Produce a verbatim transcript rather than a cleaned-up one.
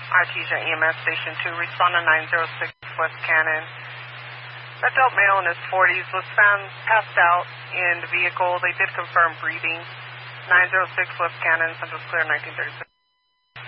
Artesia E M S Station two, respond to nine zero six West Cannon. Adult male in his forties was found passed out in the vehicle. They did confirm breathing. nine zero six West Cannon, Central Clear, nineteen thirty-six.